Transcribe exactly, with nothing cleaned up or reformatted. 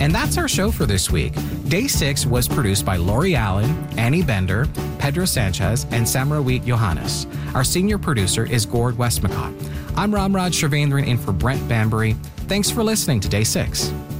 And that's our show for this week. Day six was produced by Lori Allen, Annie Bender, Pedro Sanchez, and Samrawit Johannes. Our senior producer is Gord Westmacott. I'm Ramraj Shavendran in for Brent Bambury. Thanks for listening to Day six.